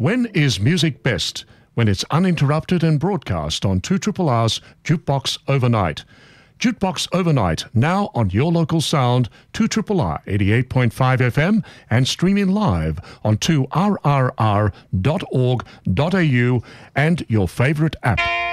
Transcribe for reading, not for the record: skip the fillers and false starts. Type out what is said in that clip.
When is music best? When it's uninterrupted and broadcast on 2RRR's Jukebox Overnight. Jukebox Overnight, now on your local sound, 2RRR 88.5 FM and streaming live on 2rrr.org.au and your favourite app.